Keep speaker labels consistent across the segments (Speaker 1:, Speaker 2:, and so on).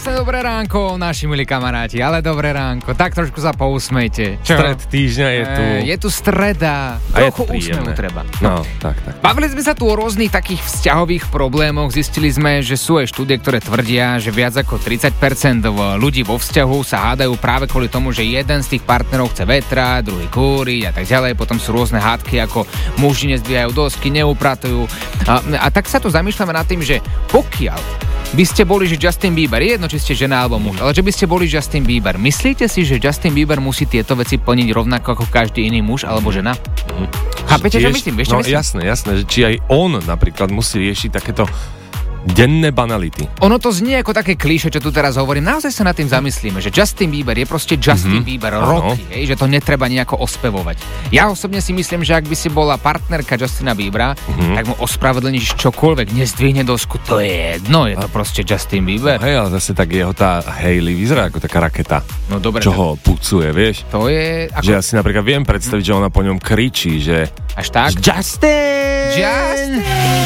Speaker 1: Krásne dobré ránko, naši milí kamaráti, ale dobré ránko. Tak trošku sa pousmejte. Čo?
Speaker 2: Stred týždňa je tu.
Speaker 1: Je tu streda. Trochu úsmevu treba.
Speaker 2: No, tak.
Speaker 1: Bavili sme sa tu o rôznych takých vzťahových problémoch. Zistili sme, že sú aj štúdie, ktoré tvrdia, že viac ako 30% ľudí vo vzťahu sa hádajú práve kvôli tomu, že jeden z tých partnerov chce vetra, druhý kúriť a tak ďalej. Potom sú rôzne hádky, ako muži nezdvíhajú dosky, neupratujú. A tak sa tu zamýšľame nad tým, že pokiaľ by ste boli, že Justin Bieber, je jedno, či ste žena alebo muž, ale že by ste boli Justin Bieber, myslíte si, že Justin Bieber musí tieto veci plniť rovnako ako každý iný muž alebo žena? Chápete, čo myslím? Vieš, čo myslím?
Speaker 2: Jasné, že či aj on napríklad musí riešiť takéto denné banality.
Speaker 1: Ono to znie ako také klíše, čo tu teraz hovorím. Naozaj sa nad tým zamyslíme, že Justin Bieber je proste Justin Bieber roky, že to netreba nejako ospevovať. Ja osobne si myslím, že ak by si bola partnerka Justina Biebera, tak mu ospravedlníš čokoľvek, nezdvihne dosku, to je jedno, je to proste Justin Bieber.
Speaker 2: Hej, ale zase tak jeho tá Hailey vyzerá ako taká raketa.
Speaker 1: No dobre.
Speaker 2: Čo ho pucuje, vieš?
Speaker 1: To je ako...
Speaker 2: Že ja si napríklad viem predstaviť, že ona po ňom kričí, že
Speaker 1: až tak?
Speaker 2: Justin!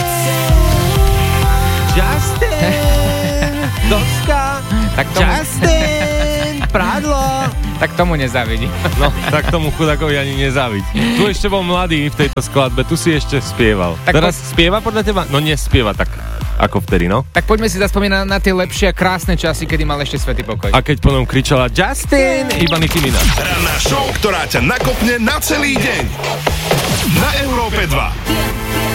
Speaker 2: Doska!
Speaker 1: Tak tomu...
Speaker 2: Justin! Prádlo!
Speaker 1: Tak tomu nezávidí.
Speaker 2: No, tak tomu chudákovi ani nezávidí. Tu ešte bol mladý v tejto skladbe, tu si ešte spieval. Tak teraz spieva podľa teba? No nespieva tak ako vtedy, no.
Speaker 1: Tak poďme si zaspomínať na tie lepšie a krásne časy, kedy mal ešte svätý pokoj.
Speaker 2: A keď po ňom kričala Justin, iba Nicki Minaj.
Speaker 3: Ranná show, ktorá ťa nakopne na celý deň. Na Európe 2.